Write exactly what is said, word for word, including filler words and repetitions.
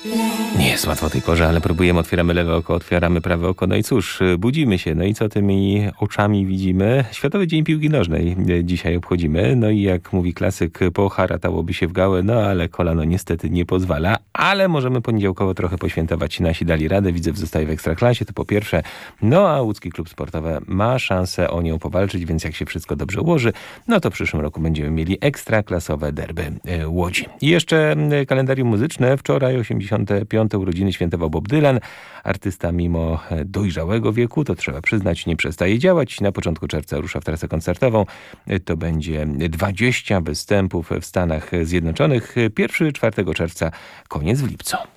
Nie jest łatwo o tej porze, ale próbujemy, otwieramy lewe oko, otwieramy prawe oko. No i cóż, budzimy się. No i co tymi oczami widzimy? Światowy Dzień Piłki Nożnej dzisiaj obchodzimy. No i jak mówi klasyk, poharatałoby się w gałę, no ale kolano niestety nie pozwala. Ale możemy poniedziałkowo trochę poświętować. Nasi dali radę. Widzew zostaje w Ekstraklasie, to po pierwsze. No a łódzki klub sportowy ma szansę o nią powalczyć, więc jak się wszystko dobrze ułoży, no to w przyszłym roku będziemy mieli ekstraklasowe derby Łodzi. I jeszcze kalendarium muzyczne. Wczoraj osiemdziesiąte piąte urodziny świętował Bob Dylan. Artysta mimo dojrzałego wieku, to trzeba przyznać, nie przestaje działać. Na początku czerwca rusza w trasę koncertową. To będzie dwadzieścia występów w Stanach Zjednoczonych. Pierwszego czwartego czerwca koniec w lipcu.